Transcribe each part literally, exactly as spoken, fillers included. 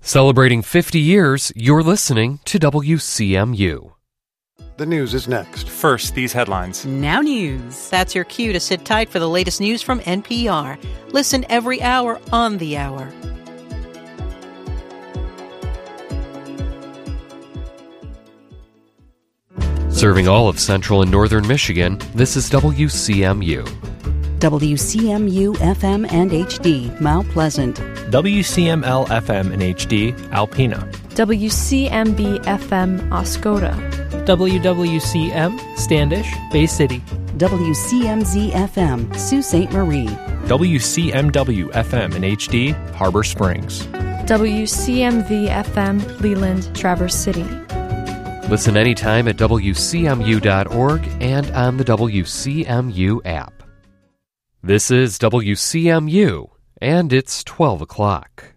Celebrating fifty years, you're listening to W C M U. The news is next. First, these headlines. Now news. That's your cue to sit tight for the latest news from N P R. Listen every hour on the hour. Serving all of central and northern Michigan, this is W C M U. W C M U F M and H D, Mount Pleasant. W C M L F M and H D, Alpena. W C M B F M, Oscoda. W W C M, Standish, Bay City. W C M Z F M, Sault Ste. Marie. W C M W F M and H D, Harbor Springs. W C M V F M, Leland, Traverse City. Listen anytime at W C M U dot org and on the W C M U app. This is W C M U, and it's twelve o'clock.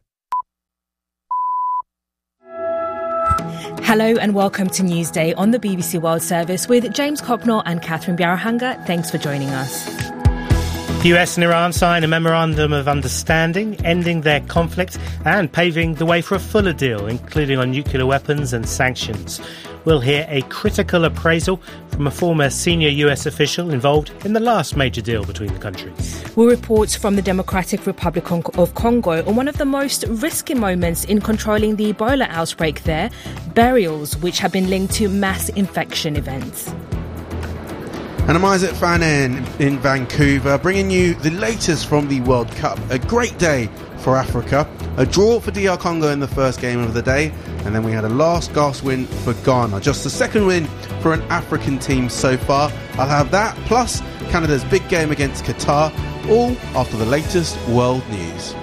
Hello and welcome to Newsday on the B B C World Service with James Copnor and Catherine Biarahanga. Thanks for joining us. The U S and Iran sign a memorandum of understanding, ending their conflict and paving the way for a fuller deal, including on nuclear weapons and sanctions. We'll hear a critical appraisal from a former senior U S official involved in the last major deal between the countries. We'll report from the Democratic Republic of Congo on one of the most risky moments in controlling the Ebola outbreak there, burials which have been linked to mass infection events. And I'm Isaac Fanen in Vancouver, bringing you the latest from the World Cup. A great day for Africa. A draw for D R Congo in the first game of the day. And then we had a last-gasp win for Ghana. Just the second win for an African team so far. I'll have that, plus Canada's big game against Qatar, all after the latest world news.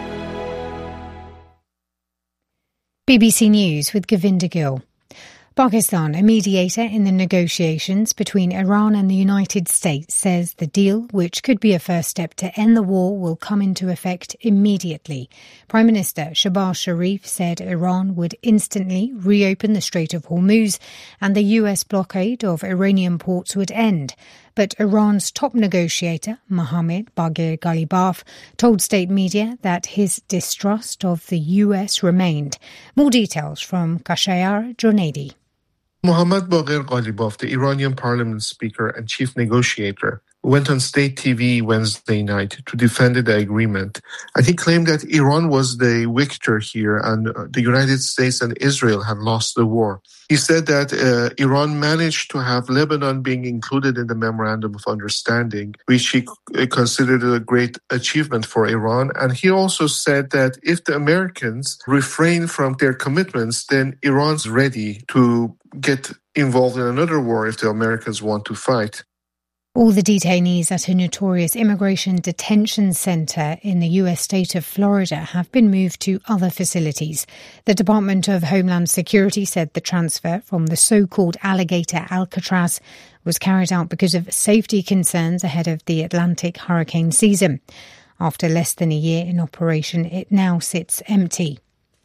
B B C News with Govinda Gill. Pakistan, a mediator in the negotiations between Iran and the United States, says the deal, which could be a first step to end the war, will come into effect immediately. Prime Minister Shehbaz Sharif said Iran would instantly reopen the Strait of Hormuz and the U S blockade of Iranian ports would end. But Iran's top negotiator, Mohammad Baghir Ghalibaf, told state media that his distrust of the U S remained. More details from Kashayar Jonedi. Mohammad Baghir Ghalibaf, the Iranian parliament speaker and chief negotiator, went on state T V Wednesday night to defend the agreement. And he claimed that Iran was the victor here and the United States and Israel had lost the war. He said that uh, Iran managed to have Lebanon being included in the Memorandum of Understanding, which he c- considered a great achievement for Iran. And he also said that if the Americans refrain from their commitments, then Iran's ready to get involved in another war if the Americans want to fight. All the detainees at a notorious immigration detention centre in the U S state of Florida have been moved to other facilities. The Department of Homeland Security said the transfer from the so-called Alligator Alcatraz was carried out because of safety concerns ahead of the Atlantic hurricane season. After less than a year in operation, it now sits empty.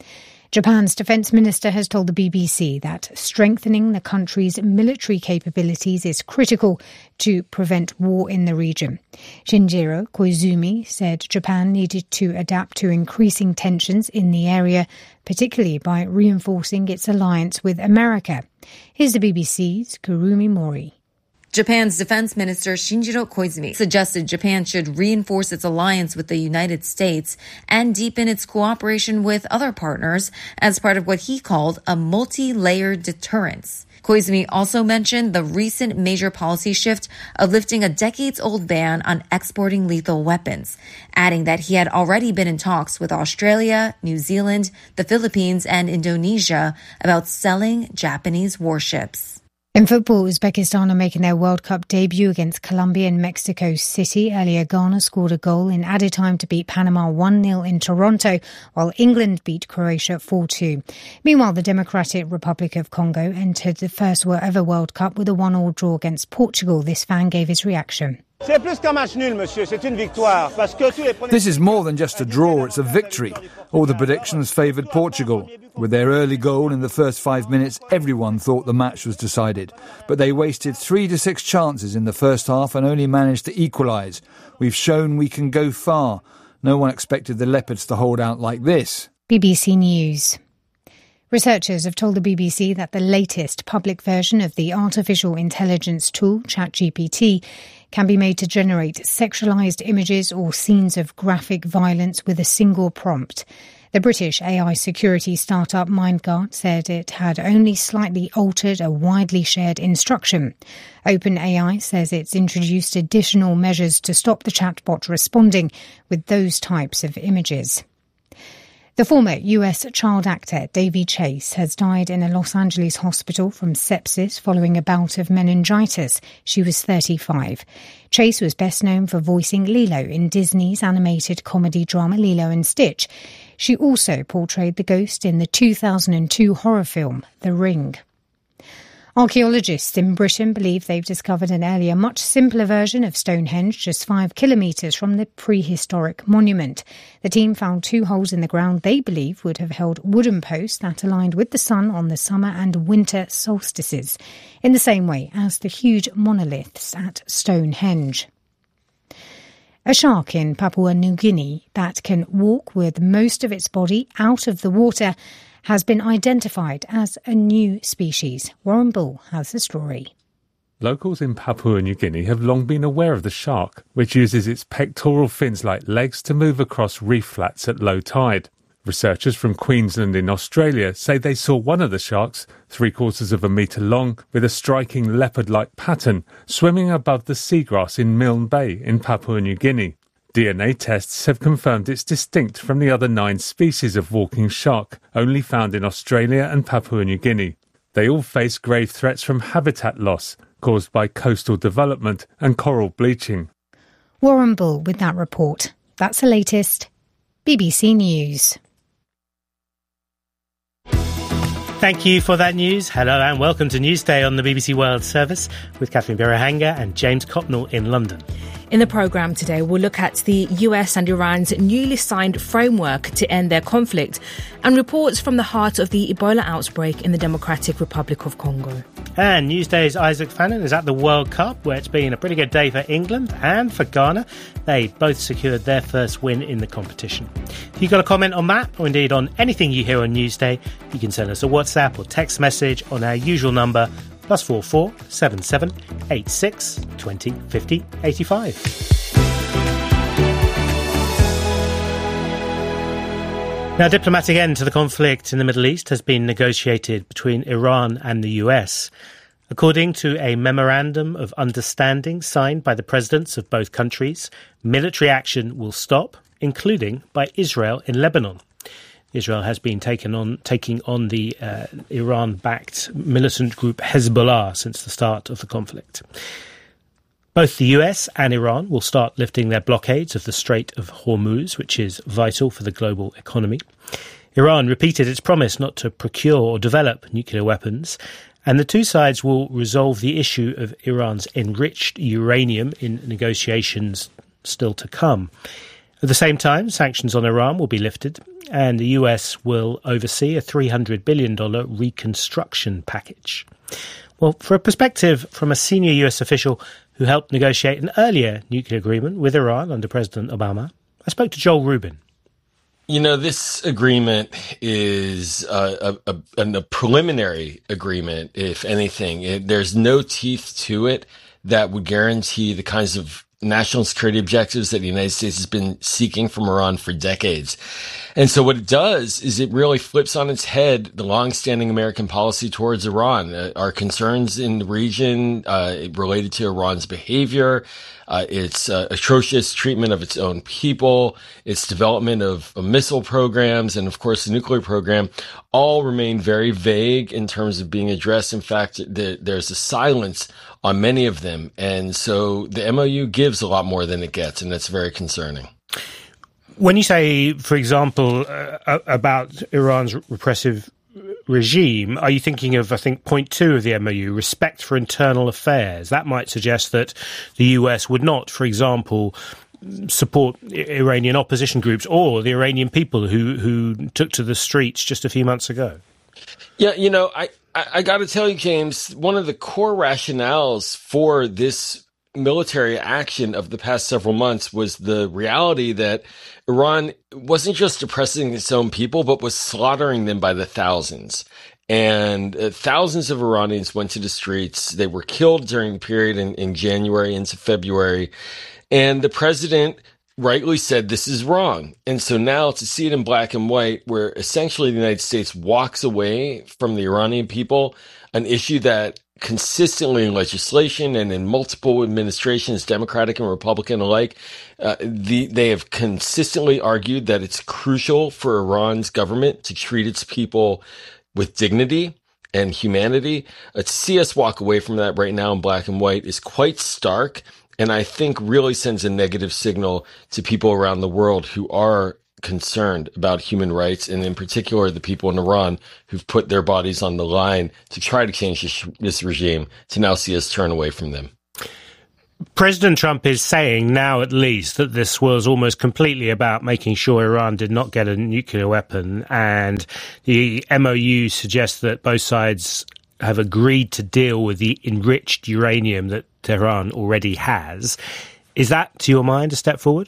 Japan's defence minister has told the B B C that strengthening the country's military capabilities is critical to prevent war in the region. Shinjiro Koizumi said Japan needed to adapt to increasing tensions in the area, particularly by reinforcing its alliance with America. Here's the B B C's Kurumi Mori. Japan's defense minister Shinjiro Koizumi suggested Japan should reinforce its alliance with the United States and deepen its cooperation with other partners as part of what he called a multi-layered deterrence. Koizumi also mentioned the recent major policy shift of lifting a decades-old ban on exporting lethal weapons, adding that he had already been in talks with Australia, New Zealand, the Philippines, and Indonesia about selling Japanese warships. In football, Uzbekistan are making their World Cup debut against Colombia in Mexico City. Earlier, Ghana scored a goal in added time to beat Panama one nil in Toronto, while England beat Croatia four two. Meanwhile, the Democratic Republic of Congo entered the first ever World Cup with a one all draw against Portugal. This fan gave his reaction. This is more than just a draw, it's a victory. All the predictions favoured Portugal. With their early goal in the first five minutes, everyone thought the match was decided. But they wasted three to six chances in the first half and only managed to equalise. We've shown we can go far. No one expected the Leopards to hold out like this. B B C News. Researchers have told the B B C that the latest public version of the artificial intelligence tool, ChatGPT, can be made to generate sexualised images or scenes of graphic violence with a single prompt. The British A I security startup MindGuard said it had only slightly altered a widely shared instruction. OpenAI says it's introduced additional measures to stop the chatbot responding with those types of images. The former U S child actor Davy Chase has died in a Los Angeles hospital from sepsis following a bout of meningitis. She was thirty-five. Chase was best known for voicing Lilo in Disney's animated comedy drama Lilo and Stitch. She also portrayed the ghost in the two thousand two horror film The Ring. Archaeologists in Britain believe they've discovered an earlier, much simpler version of Stonehenge just five kilometres from the prehistoric monument. The team found two holes in the ground they believe would have held wooden posts that aligned with the sun on the summer and winter solstices, in the same way as the huge monoliths at Stonehenge. A shark in Papua New Guinea that can walk with most of its body out of the water has been identified as a new species. Warren Bull has the story. Locals in Papua New Guinea have long been aware of the shark, which uses its pectoral fins like legs to move across reef flats at low tide. Researchers from Queensland in Australia say they saw one of the sharks, three quarters of a metre long, with a striking leopard-like pattern, swimming above the seagrass in Milne Bay in Papua New Guinea. D N A tests have confirmed it's distinct from the other nine species of walking shark, only found in Australia and Papua New Guinea. They all face grave threats from habitat loss caused by coastal development and coral bleaching. Warren Bull with that report. That's the latest. B B C News. Thank you for that news. Hello and welcome to Newsday on the B B C World Service with Catherine Birahanga and James Copnell in London. In the programme today, we'll look at the U S and Iran's newly signed framework to end their conflict and reports from the heart of the Ebola outbreak in the Democratic Republic of Congo. And Newsday's Isaac Fannin is at the World Cup, where it's been a pretty good day for England and for Ghana. They both secured their first win in the competition. If you've got a comment on that, or indeed on anything you hear on Newsday, you can send us a WhatsApp or text message on our usual number, plus four four seven seven eight six twenty fifty eighty five. Now, a diplomatic end to the conflict in the Middle East has been negotiated between Iran and the U S. According to a memorandum of understanding signed by the presidents of both countries, military action will stop, including by Israel in Lebanon. Israel has been taken on, taking on the uh, Iran-backed militant group Hezbollah since the start of the conflict. Both the U S and Iran will start lifting their blockades of the Strait of Hormuz, which is vital for the global economy. Iran repeated its promise not to procure or develop nuclear weapons, and the two sides will resolve the issue of Iran's enriched uranium in negotiations still to come. At the same time, sanctions on Iran will be lifted, and the U S will oversee a three hundred billion dollars reconstruction package. Well, for a perspective from a senior U S official who helped negotiate an earlier nuclear agreement with Iran under President Obama, I spoke to Joel Rubin. You know, this agreement is a, a, a, a preliminary agreement, if anything. It, there's no teeth to it that would guarantee the kinds of national security objectives that the United States has been seeking from Iran for decades. And so what it does is it really flips on its head the longstanding American policy towards Iran. Uh, our concerns in the region uh, related to Iran's behavior, uh, its uh, atrocious treatment of its own people, its development of, of missile programs, and of course the nuclear program, all remain very vague in terms of being addressed. In fact, the, there's a silence on many of them. And so the M O U gives a lot more than it gets, and that's very concerning. When you say, for example, uh, about Iran's repressive regime, are you thinking of, I think, point two of the M O U, respect for internal affairs? That might suggest that the U S would not, for example, support Iranian opposition groups or the Iranian people who, who took to the streets just a few months ago. Yeah, you know, I, I, I got to tell you, James, one of the core rationales for this military action of the past several months was the reality that Iran wasn't just oppressing its own people, but was slaughtering them by the thousands. And uh, thousands of Iranians went to the streets. They were killed during the period in, in January into February. And the president rightly said this is wrong. And so now to see it in black and white, where essentially the United States walks away from the Iranian people, an issue that consistently in legislation and in multiple administrations, Democratic and Republican alike, uh, the, they have consistently argued that it's crucial for Iran's government to treat its people with dignity and humanity. Uh, to see us walk away from that right now in black and white is quite stark, and I think really sends a negative signal to people around the world who are concerned about human rights, and in particular the people in Iran who've put their bodies on the line to try to change this, this regime, to now see us turn away from them. President Trump is saying now at least that this was almost completely about making sure Iran did not get a nuclear weapon, and the M O U suggests that both sides have agreed to deal with the enriched uranium that Tehran already has. Is that, to your mind, a step forward?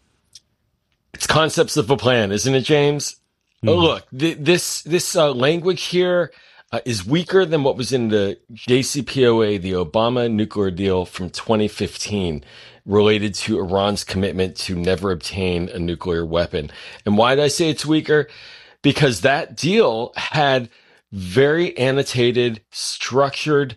It's concepts of a plan, isn't it, James? Mm. Oh, look, th- this this uh, language here uh, is weaker than what was in the J C P O A, the Obama nuclear deal from twenty fifteen, related to Iran's commitment to never obtain a nuclear weapon. And why did I say it's weaker? Because that deal had very annotated, structured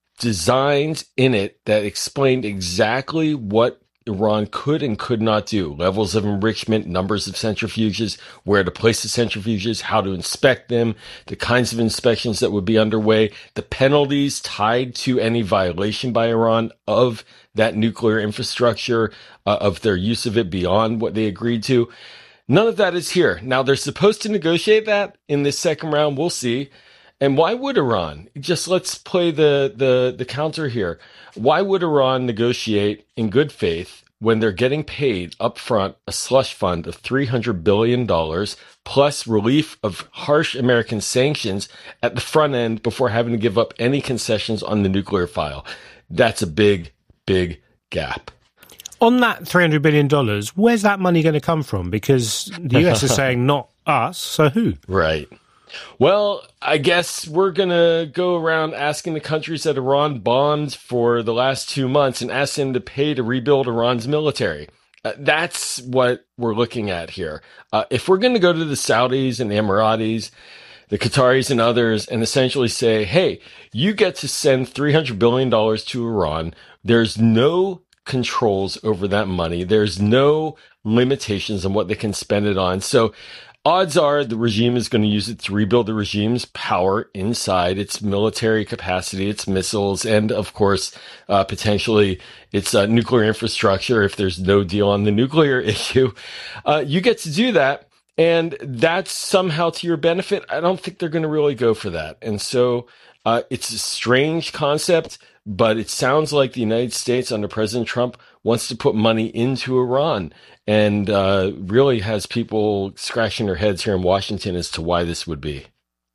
designs in it that explained exactly what Iran could and could not do. Levels of enrichment, numbers of centrifuges, where to place the centrifuges, how to inspect them, the kinds of inspections that would be underway, the penalties tied to any violation by Iran of that nuclear infrastructure, uh, of their use of it beyond what they agreed to. None of that is here. Now, they're supposed to negotiate that in this second round. We'll see. And why would Iran? Just let's play the, the, the counter here. Why would Iran negotiate in good faith when they're getting paid upfront a slush fund of three hundred billion dollars plus relief of harsh American sanctions at the front end before having to give up any concessions on the nuclear file? That's a big, big gap. On that three hundred billion dollars, where's that money going to come from? Because the U S is saying not us, so who? Right. Well, I guess we're going to go around asking the countries that Iran bombed for the last two months and ask them to pay to rebuild Iran's military. Uh, that's what we're looking at here. Uh, if we're going to go to the Saudis and the Emiratis, the Qataris and others, and essentially say, hey, you get to send three hundred billion dollars to Iran, there's no controls over that money. There's no limitations on what they can spend it on. So odds are the regime is going to use it to rebuild the regime's power inside its military capacity, its missiles, and, of course, uh, potentially its uh, nuclear infrastructure if there's no deal on the nuclear issue. Uh, you get to do that, and that's somehow to your benefit. I don't think they're going to really go for that. And so uh, it's a strange concept, but it sounds like the United States under President Trump wants to put money into Iran, and uh, really has people scratching their heads here in Washington as to why this would be.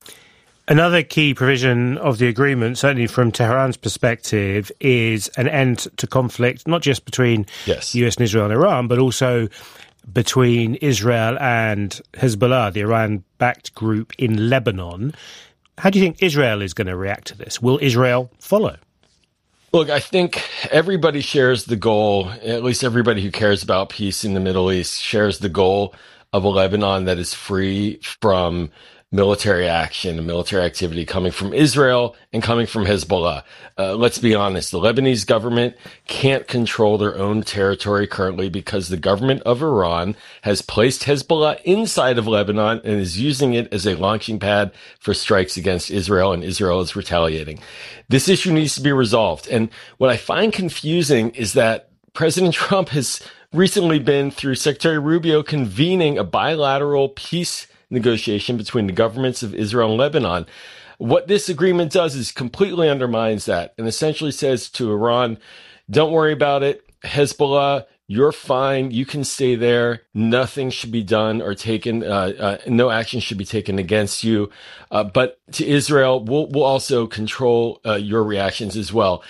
Another key provision of the agreement, certainly from Tehran's perspective, is an end to conflict, not just between yes. U S and Israel and Iran, but also between Israel and Hezbollah, the Iran-backed group in Lebanon. How do you think Israel is going to react to this? Will Israel follow? Look, I think everybody shares the goal, at least everybody who cares about peace in the Middle East shares the goal of a Lebanon that is free from military action and military activity coming from Israel and coming from Hezbollah. Uh, let's be honest, the Lebanese government can't control their own territory currently because the government of Iran has placed Hezbollah inside of Lebanon and is using it as a launching pad for strikes against Israel, and Israel is retaliating. This issue needs to be resolved. And what I find confusing is that President Trump has recently been, through Secretary Rubio, convening a bilateral peace negotiation between the governments of Israel and Lebanon. What this agreement does is completely undermines that and essentially says to Iran, don't worry about it. Hezbollah, you're fine. You can stay there. Nothing should be done or taken. Uh, uh, no action should be taken against you. Uh, but to Israel, we'll, we'll also control uh, your reactions as well.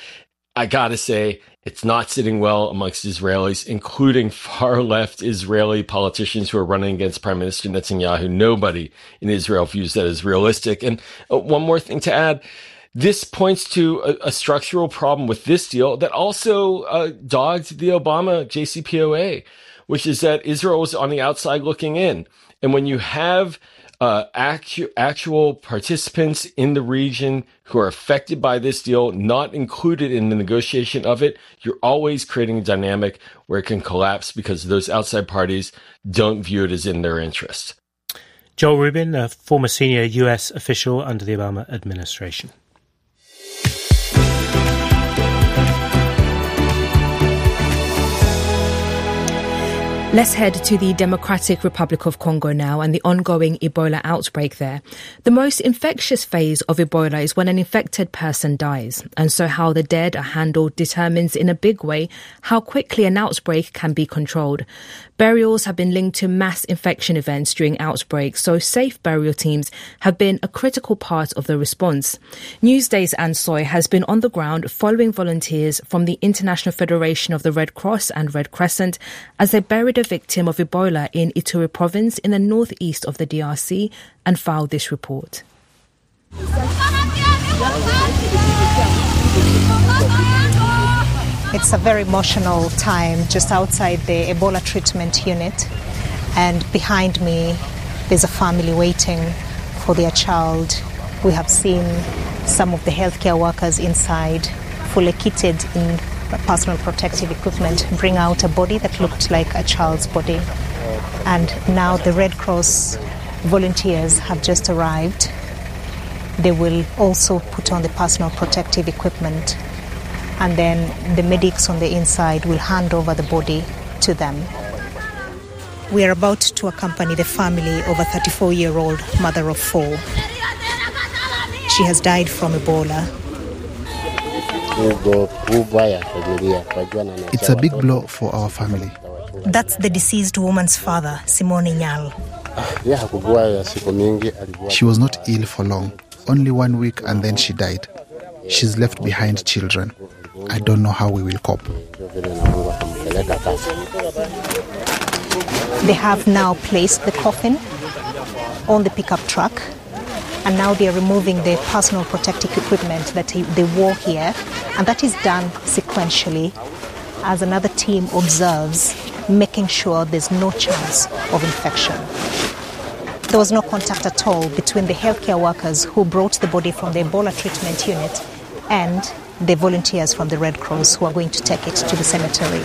I gotta say, it's not sitting well amongst Israelis, including far-left Israeli politicians who are running against Prime Minister Netanyahu. Nobody in Israel views that as realistic. And uh, one more thing to add. This points to a, a structural problem with this deal that also uh, dogged the Obama J C P O A, which is that Israel was on the outside looking in. And when you have uh, actu- actual participants in the region who are affected by this deal, not included in the negotiation of it, you're always creating a dynamic where it can collapse because those outside parties don't view it as in their interest. Joel Rubin, a former senior U S official under the Obama administration. Let's head to the Democratic Republic of Congo now and the ongoing Ebola outbreak there. The most infectious phase of Ebola is when an infected person dies. And so how the dead are handled determines in a big way how quickly an outbreak can be controlled. Burials have been linked to mass infection events during outbreaks, so safe burial teams have been a critical part of the response. Newsday's Anne Soy has been on the ground following volunteers from the International Federation of the Red Cross and Red Crescent as they buried a victim of Ebola in Ituri province in the northeast of the D R C and filed this report. It's a very emotional time just outside the Ebola treatment unit, and behind me there's a family waiting for their child. We have seen some of the healthcare workers inside, fully kitted in personal protective equipment, bring out a body that looked like a child's body. And now the Red Cross volunteers have just arrived. They will also put on the personal protective equipment, and then the medics on the inside will hand over the body to them. We are about to accompany the family of a thirty-four-year-old mother of four. She has died from Ebola. It's a big blow for our family. That's the deceased woman's father, Simone Nyal. She was not ill for long, only one week, and then she died. She's left behind children. I don't know how we will cope. They have now placed the coffin on the pickup truck, and now they are removing the personal protective equipment that they wore here, and that is done sequentially as another team observes, making sure there's no chance of infection. There was no contact at all between the healthcare workers who brought the body from the Ebola treatment unit and the volunteers from the Red Cross who are going to take it to the cemetery.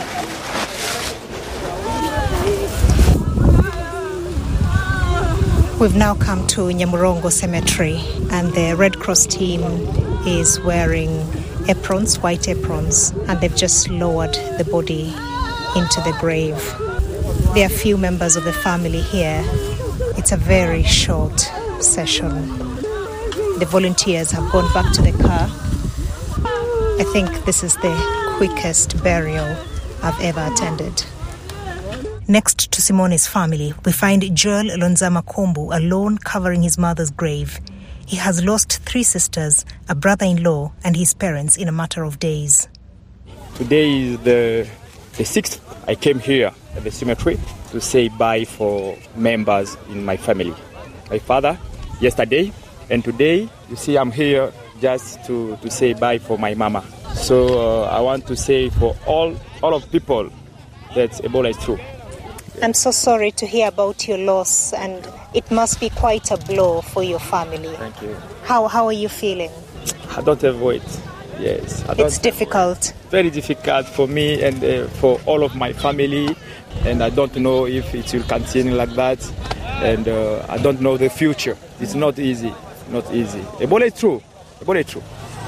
We've now come to Nyamurongo Cemetery, and the Red Cross team is wearing aprons, white aprons, and they've just lowered the body into the grave. There are few members of the family here. It's a very short session. The volunteers have gone back to the car. I think this is the quickest burial I've ever attended. Next to Simone's family, we find Joel Lonzama Kombu alone covering his mother's grave. He has lost three sisters, a brother-in-law, and his parents in a matter of days. Today is the, the sixth. I came here at the cemetery to say bye for members in my family. My father, yesterday, and today, you see I'm here just to, to say bye for my mama. So uh, I want to say for all, all of people that Ebola is true. I'm so sorry to hear about your loss, and it must be quite a blow for your family. Thank you. How how are you feeling? I don't have words. Yes. I don't, it's difficult. Very difficult for me and uh, for all of my family, and I don't know if it will continue like that, and uh, I don't know the future. It's not easy. Not easy. Ebola is true. Ebola is true.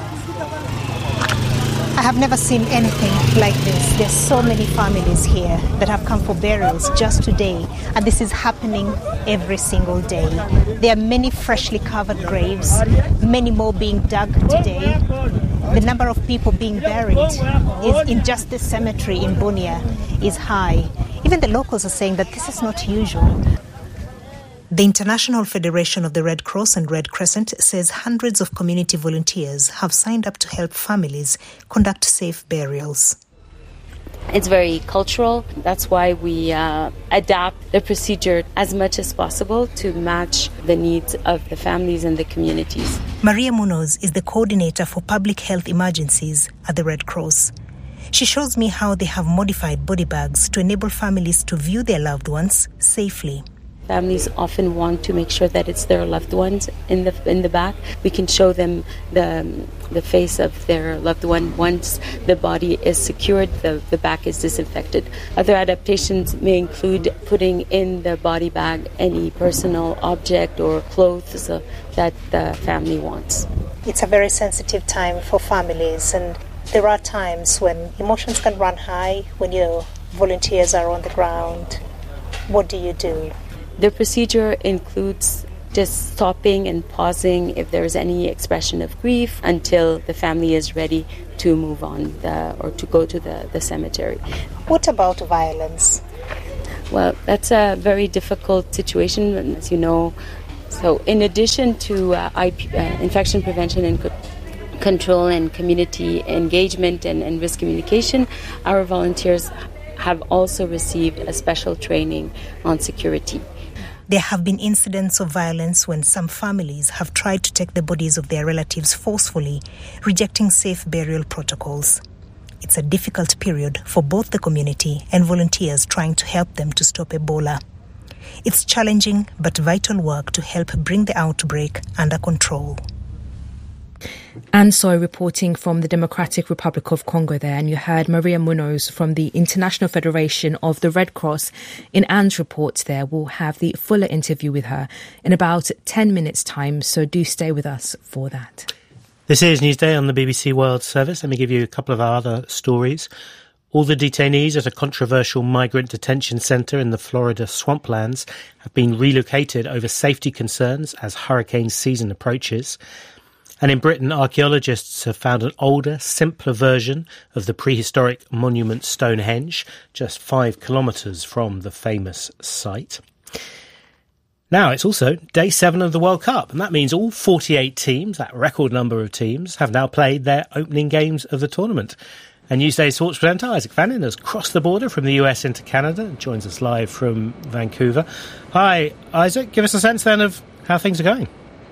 I have never seen anything like this. There's so many families here that have come for burials just today, and this is happening every single day. There are many freshly covered graves, many more being dug today. The number of people being buried is in just this cemetery in Bunia is high. Even the locals are saying that this is not usual. The International Federation of the Red Cross and Red Crescent says hundreds of community volunteers have signed up to help families conduct safe burials. It's very cultural. That's why we uh, adapt the procedure as much as possible to match the needs of the families and the communities. Maria Munoz is the coordinator for public health emergencies at the Red Cross. She shows me how they have modified body bags to enable families to view their loved ones safely. Families often want to make sure that it's their loved ones in the in the back. We can show them the the face of their loved one. Once the body is secured, the, the back is disinfected. Other adaptations may include putting in the body bag any personal object or clothes that the family wants. It's a very sensitive time for families, and there are times when emotions can run high when your volunteers are on the ground. What do you do? The procedure includes just stopping and pausing if there is any expression of grief until the family is ready to move on the, or to go to the, the cemetery. What about violence? Well, that's a very difficult situation, as you know. So in addition to uh, I P, uh, infection prevention and co- control and community engagement and, and risk communication, our volunteers have also received a special training on security. There have been incidents of violence when some families have tried to take the bodies of their relatives forcefully, rejecting safe burial protocols. It's a difficult period for both the community and volunteers trying to help them to stop Ebola. It's challenging but vital work to help bring the outbreak under control. And so reporting from the Democratic Republic of Congo there, and you heard Maria Munoz from the International Federation of the Red Cross in Anne's report there. We'll have the fuller interview with her in about ten minutes' time, so do stay with us for that. This is Newsday on the B B C World Service. Let me give you a couple of our other stories. All the detainees at a controversial migrant detention centre in the Florida swamplands have been relocated over safety concerns as hurricane season approaches. And in Britain, archaeologists have found an older, simpler version of the prehistoric monument Stonehenge, just five kilometres from the famous site. Now, it's also day seven of the World Cup, and that means all forty-eight teams, that record number of teams, have now played their opening games of the tournament. And Newsday sports presenter Isaac Fannin has crossed the border from the U S into Canada and joins us live from Vancouver. Hi, Isaac. Give us a sense then of how things are going.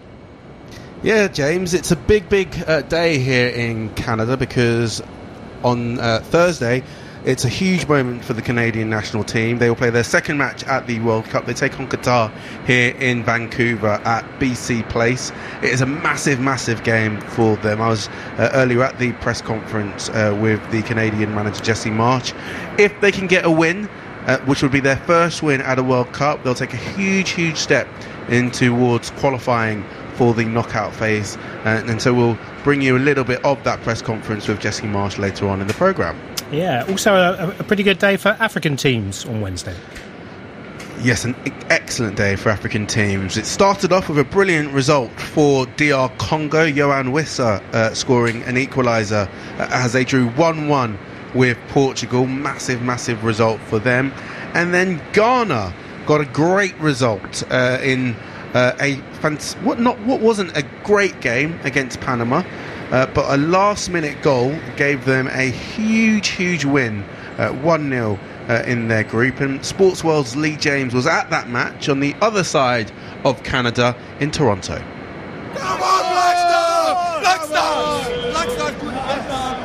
Yeah, James, it's a big, big uh, day here in Canada because on uh, Thursday, it's a huge moment for the Canadian national team. They will play their second match at the World Cup. They take on Qatar here in Vancouver at B C Place. It is a massive, massive game for them. I was uh, earlier at the press conference uh, with the Canadian manager, Jesse Marsch. If they can get a win, uh, which would be their first win at a World Cup, they'll take a huge, huge step in towards qualifying for the knockout phase, and, and so we'll bring you a little bit of that press conference with Jesse Marsch later on in the programme. Yeah, also a, a pretty good day for African teams on Wednesday. Yes, an excellent day for African teams. It started off with a brilliant result for D R Congo, Yohan Wissa uh, scoring an equaliser uh, as they drew one one with Portugal. Massive, massive result for them. And then Ghana got a great result uh, in Uh, a fant- what not what wasn't a great game against Panama, uh, but a last-minute goal gave them a huge, huge win, uh, one nil uh, in their group. And Sports World's Lee James was at that match on the other side of Canada in Toronto. Come on, Black Stars! Black Stars! Black Stars! Black Stars!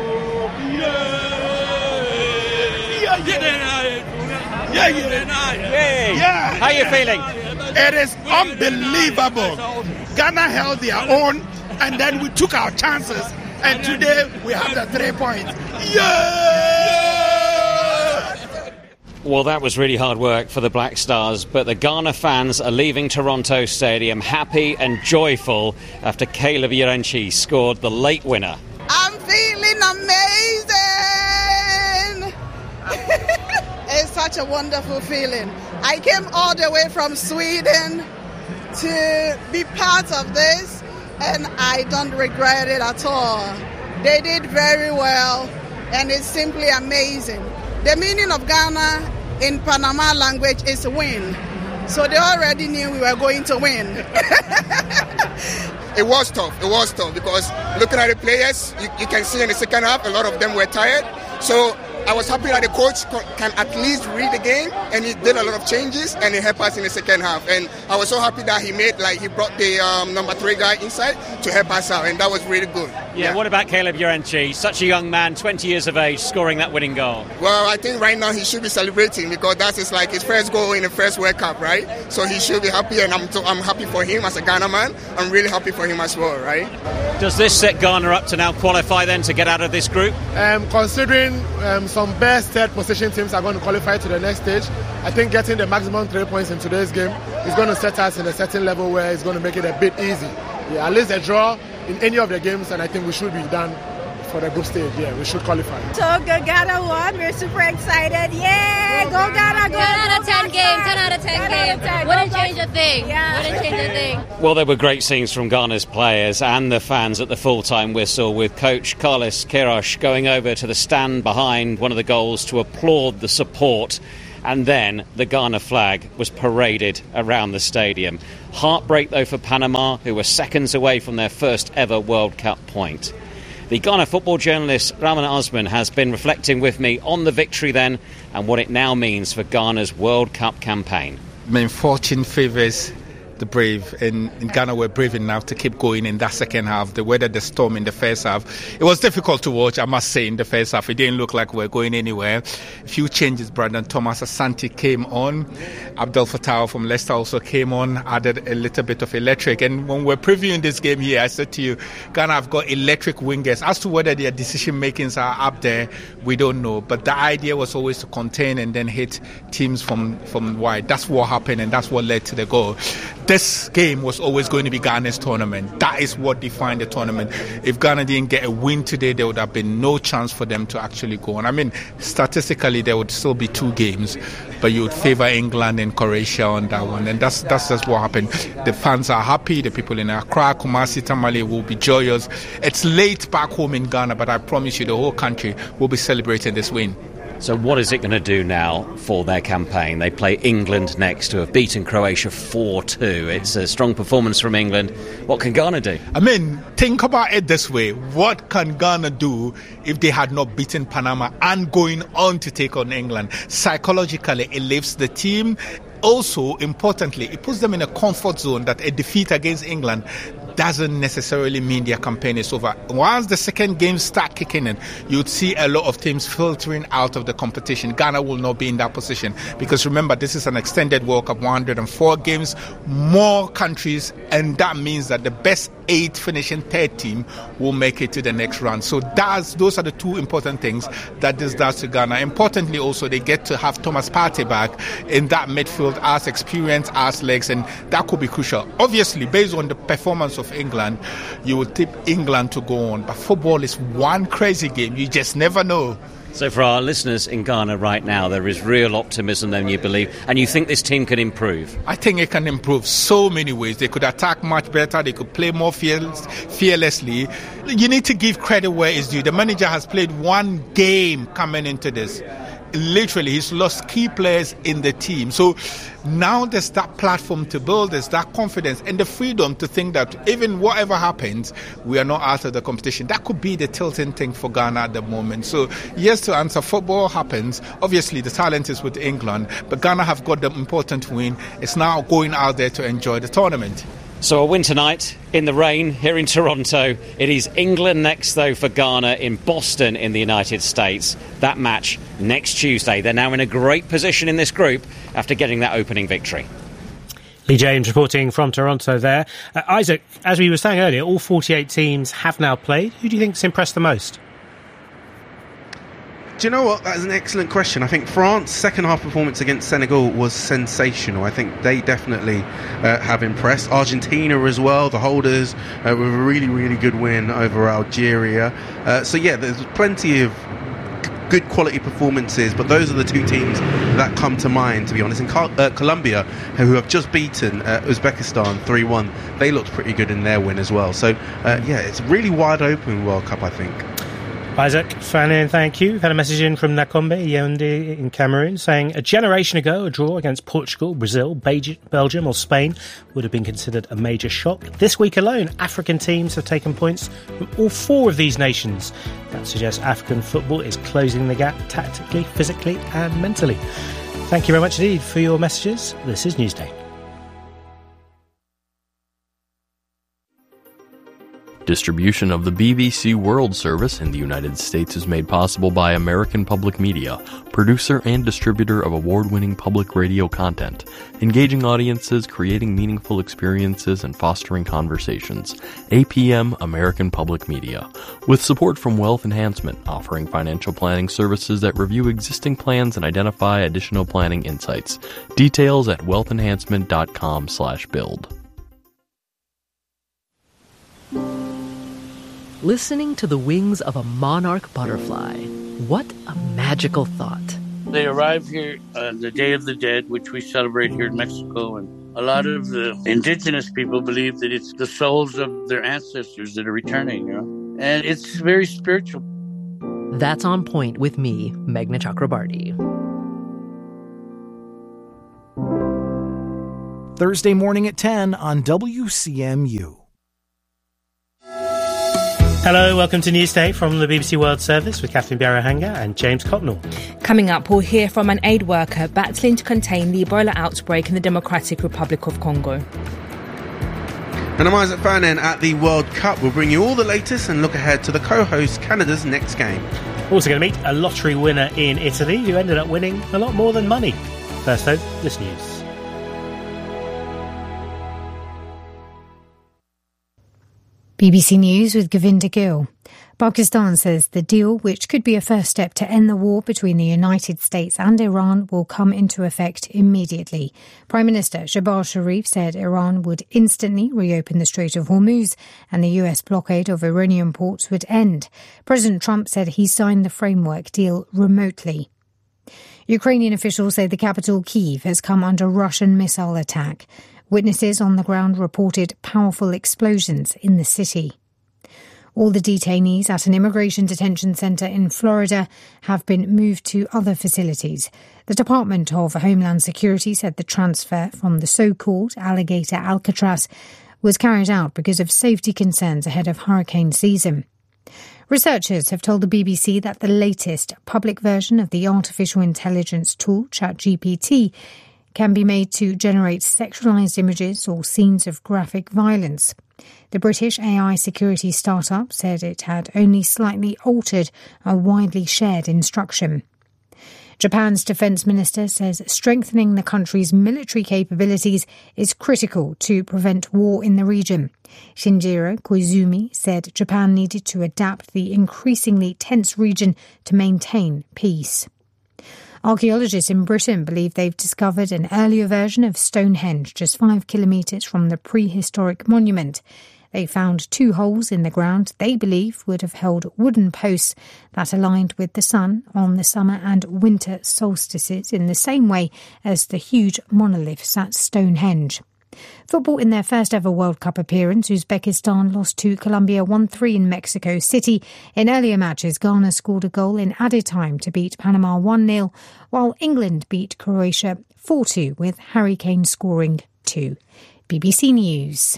Yeah! Yeah! Yeah! Yeah! How are you feeling? It is unbelievable. Ghana held their own, and then we took our chances, and today we have the three points. Yeah! Well, that was really hard work for the Black Stars, but the Ghana fans are leaving Toronto Stadium happy and joyful after Caleb Yarenchi scored the late winner. I'm feeling amazing! It's such a wonderful feeling. I came all the way from Sweden to be part of this, and I don't regret it at all. They did very well, and it's simply amazing. The meaning of Ghana in Panama language is win. So they already knew we were going to win. It was tough. It was tough because looking at the players, you, you can see in the second half, a lot of them were tired. So I was happy that the coach can at least read the game, and he did a lot of changes, and he helped us in the second half. And I was so happy that he made, like, he brought the um, number three guy inside to help us out, and that was really good. Yeah, yeah. What about Caleb Yorenchi? Such a young man, twenty years of age, scoring that winning goal. Well, I think right now he should be celebrating because that is like his first goal in the first World Cup, right? So he should be happy, and I'm, I'm happy for him as a Ghana man. I'm really happy for him as well, right? Does this set Ghana up to now qualify then to get out of this group? Um, considering um, some best third position teams are going to qualify to the next stage, I think getting the maximum three points in today's game is going to set us in a certain level where it's going to make it a bit easy. Yeah, at least a draw in any of the games, and I think we should be done for the group stage. Yeah, we should qualify. So good, Ghana won. We're super excited. Yeah, go Ghana, go. ten out of ten game, ten out of ten game. Wouldn't change a thing. Yeah. Wouldn't change a thing. Well, there were great scenes from Ghana's players and the fans at the full-time whistle, with coach Carlos Queiroz going over to the stand behind one of the goals to applaud the support. And then the Ghana flag was paraded around the stadium. Heartbreak, though, for Panama, who were seconds away from their first ever World Cup point. The Ghana football journalist Raman Osman has been reflecting with me on the victory then and what it now means for Ghana's World Cup campaign. I mean, fortune favours the brave, and in Ghana were brave enough to keep going in that second half. They weathered the storm in the first half. It was difficult to watch, I must say, in the first half. It didn't look like we were going anywhere. A few changes. Brandon Thomas Asante came on. Abdel Fattah from Leicester also came on, added a little bit of electric. And when we're previewing this game here, I said to you, Ghana have got electric wingers. As to whether their decision makings are up there, we don't know. But the idea was always to contain and then hit teams from, from wide. That's what happened, and that's what led to the goal. This game was always going to be Ghana's tournament. That is what defined the tournament. If Ghana didn't get a win today, there would have been no chance for them to actually go on. I mean, statistically, there would still be two games, but you would favour England and Croatia on that one. And that's that's just what happened. The fans are happy. The people in Accra, Kumasi, Tamale will be joyous. It's late back home in Ghana, but I promise you the whole country will be celebrating this win. So what is it going to do now for their campaign? They play England next, who have beaten Croatia four two. It's a strong performance from England. What can Ghana do? I mean, think about it this way. What can Ghana do if they had not beaten Panama and going on to take on England? Psychologically, it lifts the team. Also, importantly, it puts them in a comfort zone that a defeat against England doesn't necessarily mean their campaign is over. Once the second game start kicking in, you'd see a lot of teams filtering out of the competition. Ghana will not be in that position because remember, this is an extended World Cup, one hundred four games, more countries, and that means that the best eight finishing third team will make it to the next round. So that's, those are the two important things that this does to Ghana. Importantly, also, they get to have Thomas Partey back in that midfield as experience, as legs, and that could be crucial. Obviously, based on the performance of England, you would tip England to go on, but football is one crazy game. You just never know. So for our listeners in Ghana right now, there is real optimism then, you believe, and you think this team can improve? I think it can improve so many ways. They could attack much better. They could play more fearless, fearlessly. You need to give credit where it's due. The manager has played one game coming into this. Literally, he's lost key players in the team. So now there's that platform to build, there's that confidence and the freedom to think that even whatever happens, we are not out of the competition. That could be the tilting thing for Ghana at the moment. So yes, to answer, football happens. Obviously, the talent is with England, but Ghana have got the important win. It's now going out there to enjoy the tournament. So a win tonight in the rain here in Toronto. It is England next, though, for Ghana in Boston in the United States. That match next Tuesday. They're now in a great position in this group after getting that opening victory. Lee James reporting from Toronto there. Uh, Isaac, as we were saying earlier, all forty-eight teams have now played. Who do you think's impressed the most? Do you know what? That is an excellent question. I think France's second half performance against Senegal was sensational. I think they definitely uh, have impressed. Argentina as well, the holders, uh, with a really, really good win over Algeria. Uh, so yeah, there's plenty of good quality performances, but those are the two teams that come to mind, to be honest. In Col- uh, Colombia, who have just beaten uh, Uzbekistan three one, they looked pretty good in their win as well. So uh, yeah, it's a really wide open World Cup, I think. Isaac Fanin, thank you. We've had a message in from Nakombe Yaoundé in Cameroon saying a generation ago a draw against Portugal, Brazil, Belgium or Spain would have been considered a major shock. This week alone, African teams have taken points from all four of these nations. That suggests African football is closing the gap tactically, physically and mentally. Thank you very much indeed for your messages. This is Newsday. Distribution of the B B C World Service in the United States is made possible by American Public Media, producer and distributor of award-winning public radio content, engaging audiences, creating meaningful experiences, and fostering conversations. A P M American Public Media, with support from Wealth Enhancement, offering financial planning services that review existing plans and identify additional planning insights. Details at wealth enhancement dot com slash build. Listening to the wings of a monarch butterfly. What a magical thought. They arrive here on the Day of the Dead, which we celebrate here in Mexico, and a lot of the indigenous people believe that it's the souls of their ancestors that are returning, you know? And it's very spiritual. That's On Point with me, Meghna Chakrabarti. Thursday morning at ten on W C M U. Hello, welcome to Newsday from the B B C World Service with Catherine Biarahanga and James Cotnell. Coming up, we'll hear from an aid worker battling to contain the Ebola outbreak in the Democratic Republic of Congo. And I'm Isaac Fanin at the World Cup. We'll bring you all the latest and look ahead to the co-host Canada's next game. Also going to meet a lottery winner in Italy who ended up winning a lot more than money. First though, this news. B B C News with Govinda Gill. Pakistan says the deal, which could be a first step to end the war between the United States and Iran, will come into effect immediately. Prime Minister Shehbaz Sharif said Iran would instantly reopen the Strait of Hormuz and the U S blockade of Iranian ports would end. President Trump said he signed the framework deal remotely. Ukrainian officials say the capital, Kyiv, has come under Russian missile attack. Witnesses on the ground reported powerful explosions in the city. All the detainees at an immigration detention centre in Florida have been moved to other facilities. The Department of Homeland Security said the transfer from the so-called Alligator Alcatraz was carried out because of safety concerns ahead of hurricane season. Researchers have told the B B C that the latest public version of the artificial intelligence tool ChatGPT can be made to generate sexualised images or scenes of graphic violence. The British A I security startup said it had only slightly altered a widely shared instruction. Japan's defence minister says strengthening the country's military capabilities is critical to prevent war in the region. Shinjiro Koizumi said Japan needed to adapt the increasingly tense region to maintain peace. Archaeologists in Britain believe they've discovered an earlier version of Stonehenge just five kilometres from the prehistoric monument. They found two holes in the ground they believe would have held wooden posts that aligned with the sun on the summer and winter solstices in the same way as the huge monoliths at Stonehenge. Football in their first ever World Cup appearance, Uzbekistan lost to Colombia one three in Mexico City. In earlier matches, Ghana scored a goal in added time to beat Panama one nil, while England beat Croatia four two with Harry Kane scoring two. B B C News.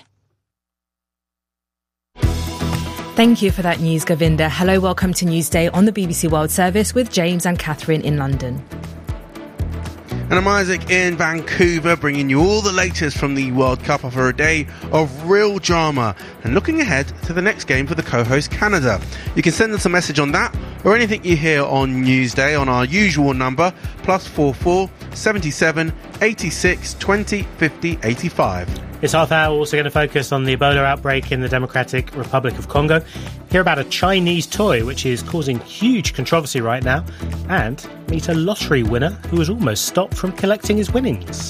Thank you for that news, Govinda. Hello, welcome to Newsday on the B B C World Service with James and Catherine in London. And I'm Isaac in Vancouver, bringing you all the latest from the World Cup after a day of real drama and looking ahead to the next game for the co-host Canada. You can send us a message on that or anything you hear on Newsday on our usual number, plus four four seventy-seven eighty-six twenty fifty eighty-five. This half hour we're also going to focus on the Ebola outbreak in the Democratic Republic of Congo, hear about a Chinese toy which is causing huge controversy right now, and meet a lottery winner who was almost stopped from collecting his winnings.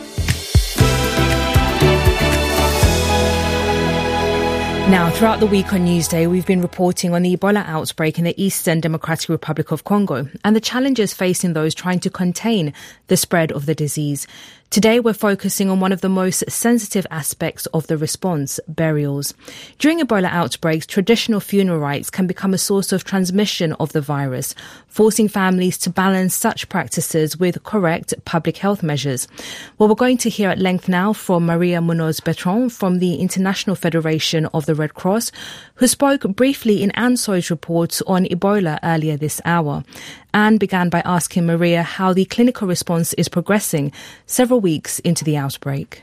Now, throughout the week on Newsday, we've been reporting on the Ebola outbreak in the Eastern Democratic Republic of Congo and the challenges facing those trying to contain the spread of the disease. Today, we're focusing on one of the most sensitive aspects of the response, burials. During Ebola outbreaks, traditional funeral rites can become a source of transmission of the virus, forcing families to balance such practices with correct public health measures. Well, we're going to hear at length now from Maria Munoz Bertrand from the International Federation of the Red Cross, who spoke briefly in ANSOI's report on Ebola earlier this hour. Anne began by asking Maria how the clinical response is progressing several weeks into the outbreak.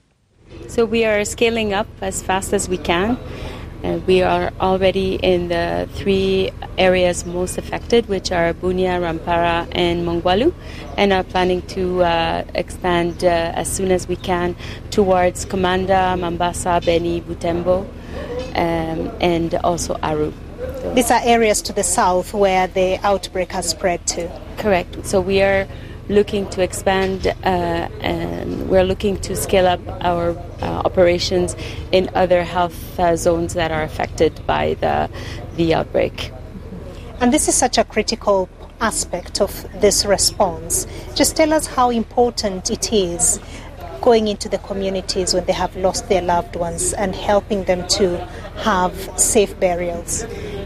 So we are scaling up as fast as we can. Uh, we are already in the three areas most affected, which are Bunia, Rampara, and Mongwalu, and are planning to uh, expand uh, as soon as we can towards Komanda, Mambasa, Beni, Butembo, um, and also Aru. So these are areas to the south where the outbreak has spread to. Correct. So we are looking to expand, uh, and we're looking to scale up our uh, operations in other health uh, zones that are affected by the the outbreak. And this is such a critical aspect of this response. Just tell us how important it is going into the communities when they have lost their loved ones and helping them to have safe burials.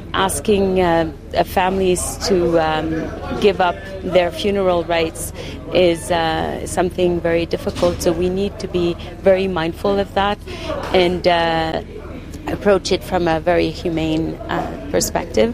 Asking uh, families to um, give up their funeral rites is uh, something very difficult, so we need to be very mindful of that and uh, approach it from a very humane uh, perspective.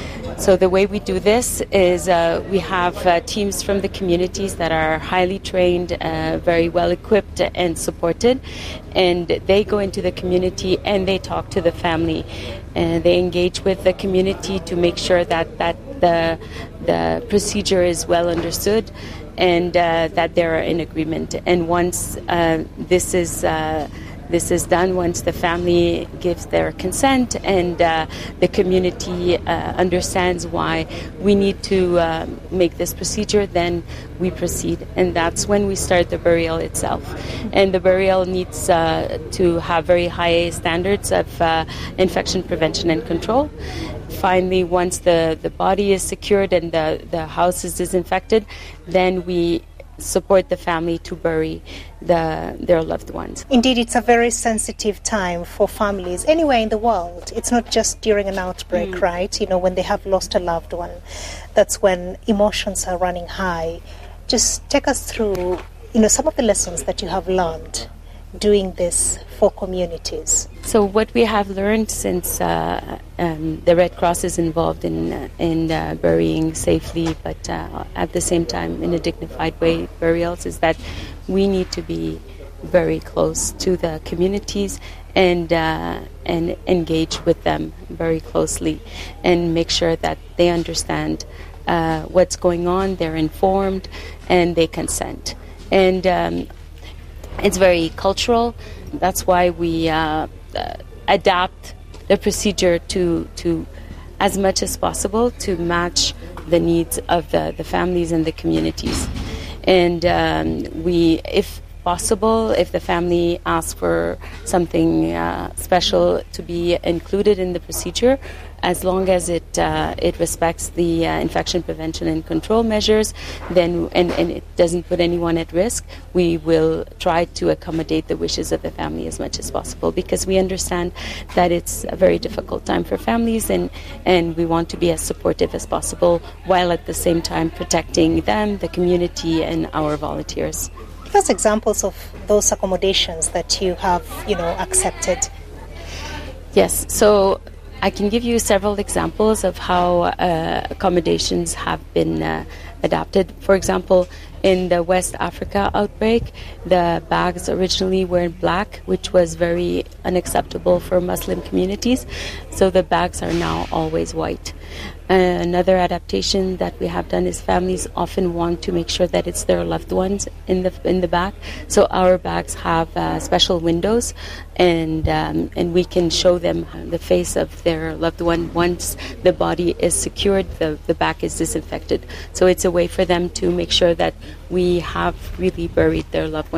So the way we do this is uh, we have uh, teams from the communities that are highly trained, uh, very well equipped and supported, and they go into the community and they talk to the family. And they engage with the community to make sure that, that the, the procedure is well understood and uh, that they are in agreement. And once uh, this is uh, This is done, once the family gives their consent and uh, the community uh, understands why we need to uh, make this procedure, then we proceed. And that's when we start the burial itself. And the burial needs uh, to have very high standards of uh, infection prevention and control. Finally, once the, the body is secured and the, the house is disinfected, then we support the family to bury the, their loved ones. Indeed, it's a very sensitive time for families anywhere in the world. It's not just during an outbreak, mm. right? You know, when they have lost a loved one, that's when emotions are running high. Just take us through, you know, some of the lessons that you have learned doing this for communities. So what we have learned since uh, um, the Red Cross is involved in uh, in uh, burying safely, but uh, at the same time in a dignified way, burials, is that we need to be very close to the communities and uh, and engage with them very closely and make sure that they understand uh, what's going on, they're informed, and they consent. And um, it's very cultural. That's why we uh, uh, adapt the procedure to to as much as possible to match the needs of the, the families and the communities. And um, we, if possible, if the family asks for something uh, special to be included in the procedure, as long as it uh, it respects the uh, infection prevention and control measures, then and, and it doesn't put anyone at risk, we will try to accommodate the wishes of the family as much as possible, because we understand that it's a very difficult time for families, and, and we want to be as supportive as possible while at the same time protecting them, the community, and our volunteers. Give us examples of those accommodations that you have, you know, accepted. Yes, so I can give you several examples of how uh, accommodations have been uh, adapted. For example, in the West Africa outbreak, the bags originally were black, which was very unacceptable for Muslim communities. So the bags are now always white. Uh, another adaptation that we have done is families often want to make sure that it's their loved ones in the in the back. So our bags have uh, special windows, and um, and we can show them the face of their loved one once the body is secured, the, the back is disinfected. So it's a way for them to make sure that we have really buried their loved ones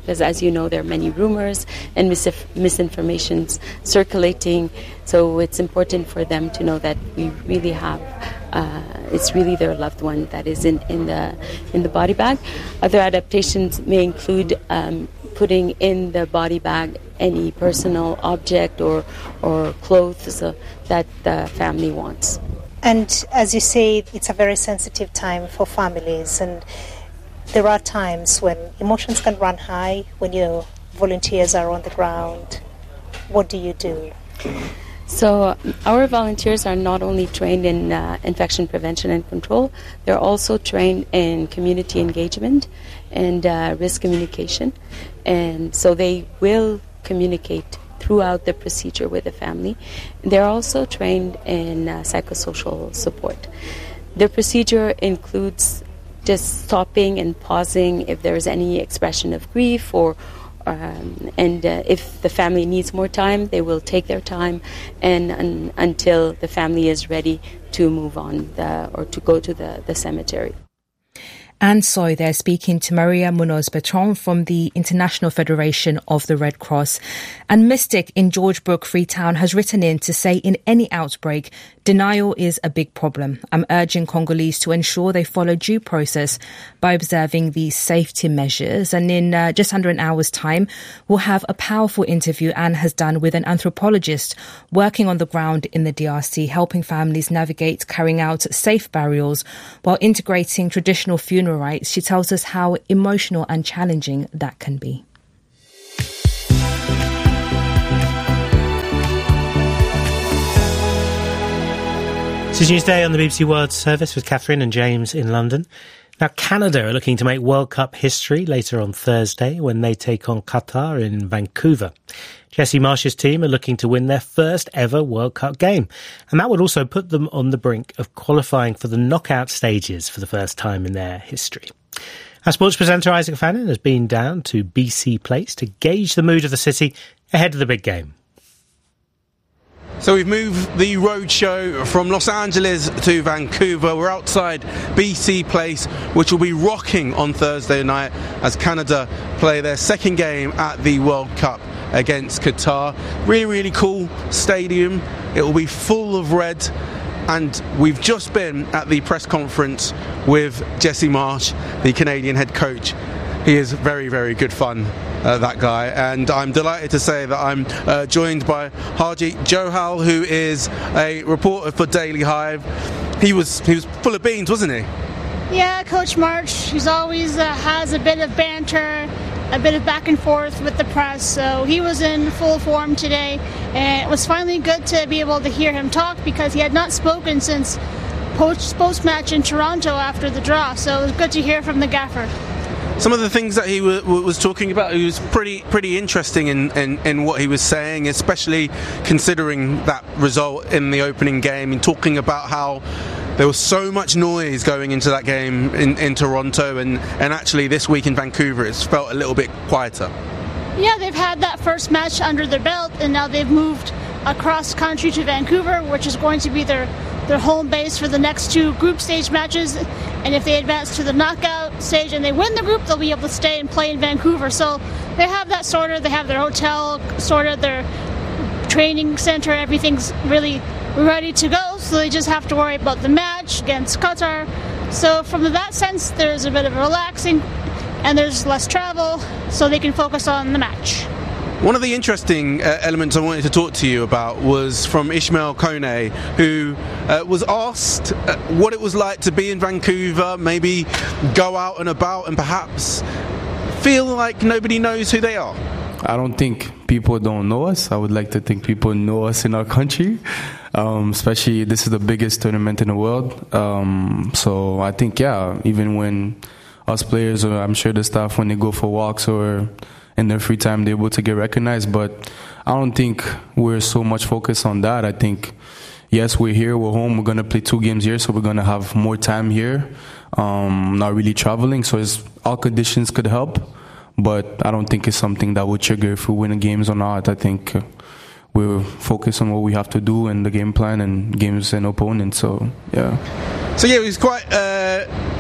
because, as you know, there are many rumors and mis- misinformations circulating. So it's important for them to know that we really have, uh, it's really their loved one that is in, in the in the body bag. Other adaptations may include um, putting in the body bag any personal object or or clothes uh, that the family wants. And as you say, it's a very sensitive time for families, and there are times when emotions can run high when your volunteers are on the ground. What do you do? So our volunteers are not only trained in uh, infection prevention and control, they're also trained in community engagement and uh, risk communication. And so they will communicate throughout the procedure with the family. They're also trained in uh, psychosocial support. The procedure includes just stopping and pausing if there's any expression of grief or Um, and uh, if the family needs more time, they will take their time and, and until the family is ready to move on the, or to go to the, the cemetery. And so they're speaking to Maria Munoz Bertrand from the International Federation of the Red Cross. And Mystic in George Brook, Freetown, has written in to say in any outbreak, denial is a big problem. I'm urging Congolese to ensure they follow due process by observing these safety measures. And in uh, just under an hour's time, we'll have a powerful interview Anne has done with an anthropologist working on the ground in the D R C, helping families navigate carrying out safe burials while integrating traditional funeral rights. She tells us how emotional and challenging that can be. This is Newsday on the B B C World Service with Catherine and James in London. Now, Canada are looking to make World Cup history later on Thursday when they take on Qatar in Vancouver. Jesse Marsh's team are looking to win their first ever World Cup game, and that would also put them on the brink of qualifying for the knockout stages for the first time in their history. Our sports presenter Isaac Fannin has been down to B C Place to gauge the mood of the city ahead of the big game. So we've moved the roadshow from Los Angeles to Vancouver. We're outside B C Place, which will be rocking on Thursday night as Canada play their second game at the World Cup against Qatar. Really, really cool stadium. It will be full of red. And we've just been at the press conference with Jesse Marsh, the Canadian head coach. He is very, very good fun, uh, that guy. And I'm delighted to say that I'm uh, joined by Harjit Johal, who is a reporter for Daily Hive. He was he was full of beans, wasn't he? Yeah, Coach March, he's always uh, has a bit of banter, a bit of back and forth with the press. So he was in full form today. And it was finally good to be able to hear him talk because he had not spoken since post-match in Toronto after the draw. So it was good to hear from the gaffer. Some of the things that he w- w- was talking about, he was pretty pretty interesting in, in, in what he was saying, especially considering that result in the opening game, and talking about how there was so much noise going into that game in, in Toronto, and, and actually this week in Vancouver it's felt a little bit quieter. Yeah, they've had that first match under their belt, and now they've moved across country to Vancouver, which is going to be their their home base for the next two group stage matches. And if they advance to the knockout stage and they win the group, they'll be able to stay and play in Vancouver. So they have that sorted. They have their hotel sorted, their training center, everything's really ready to go. So they just have to worry about the match against Qatar. So from that sense, there's a bit of relaxing and there's less travel, so they can focus on the match. One of the interesting uh, elements I wanted to talk to you about was from Ismail Kone, who uh, was asked uh, what it was like to be in Vancouver, maybe go out and about and perhaps feel like nobody knows who they are. I don't think people don't know us. I would like to think people know us in our country, um, especially this is the biggest tournament in the world. Um, so I think, yeah, even when us players, or I'm sure the staff, when they go for walks or in their free time, they're able to get recognized. But I don't think we're so much focused on that. I think, yes, we're here, we're home, we're going to play two games here, so we're going to have more time here, um, not really traveling. So it's, all conditions could help, but I don't think it's something that would trigger if we win games or not. I think uh, we're focused on what we have to do and the game plan and games and opponents. So, yeah. So, yeah, it was quite... Uh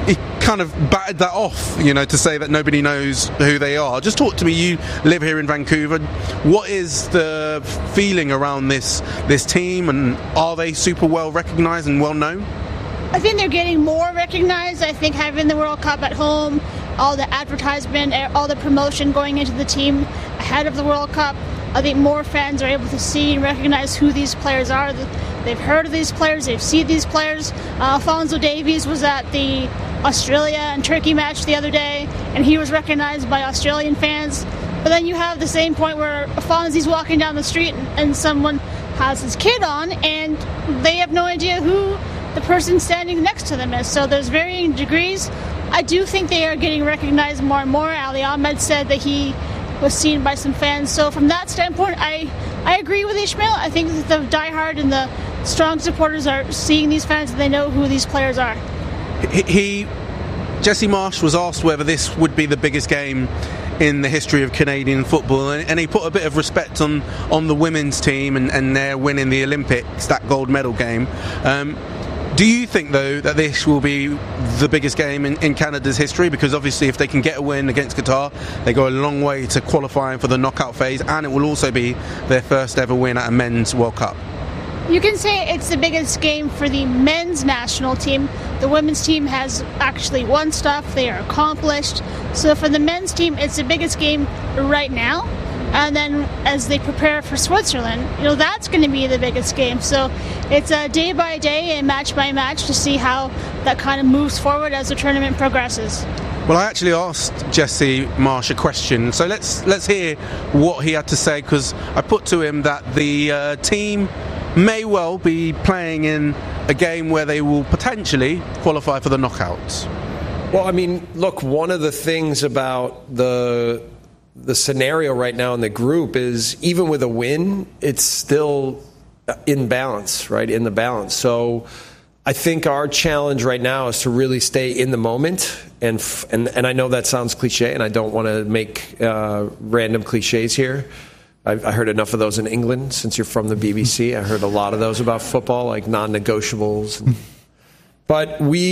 he kind of batted that off, you know, to say that nobody knows who they are. Just talk to me. You live here in Vancouver. What is the feeling around this this team, and are they super well recognised and well known? I think they're getting more recognized. I think having the World Cup at home, all the advertisement, all the promotion going into the team ahead of the World Cup, I think more fans are able to see and recognize who these players are. They've heard of these players, they've seen these players. Uh, Alphonso Davies was at the Australia and Turkey match the other day, and he was recognized by Australian fans. But then you have the same point where Alphonso's walking down the street and, and someone has his kid on, and they have no idea who the person standing next to them is. So there's varying degrees. I do think they are getting recognized more and more. Ali Ahmed said that he was seen by some fans. So from that standpoint, I, I agree with Ishmael. I think that the diehard and the strong supporters are seeing these fans and they know who these players are. He, he Jesse Marsch was asked whether this would be the biggest game in the history of Canadian football, and, and he put a bit of respect on, on the women's team and, and their winning the Olympics, that gold medal game. Um, do you think, though, that this will be the biggest game in, in Canada's history? Because obviously if they can get a win against Qatar, they go a long way to qualifying for the knockout phase, and it will also be their first ever win at a men's World Cup. You can say it's the biggest game for the men's national team. The women's team has actually won stuff. They are accomplished. So for the men's team, it's the biggest game right now. And then as they prepare for Switzerland, you know, that's going to be the biggest game. So it's a day by day and match by match to see how that kind of moves forward as the tournament progresses. Well, I actually asked Jesse Marsch a question, so let's let's hear what he had to say, because I put to him that the uh, team may well be playing in a game where they will potentially qualify for the knockouts. Well, I mean, look, one of the things about the the scenario right now in the group is even with a win, it's still in balance, right, in the balance. So I think our challenge right now is to really stay in the moment. And f- and, and I know that sounds cliche, and I don't want to make uh, random cliches here. I've, I heard enough of those in England since you're from the B B C. I heard a lot of those about football, like non-negotiables. But we